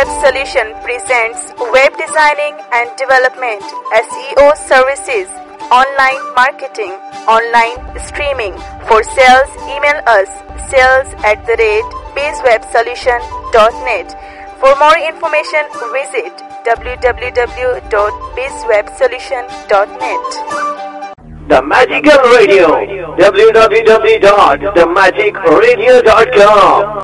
Web Solution presents web designing and development, SEO services, online marketing, online streaming. For sales, email us sales@bizwebsolution.net. For more information, visit www.bizwebsolution.net. The Magical Radio, www.themagicradio.com.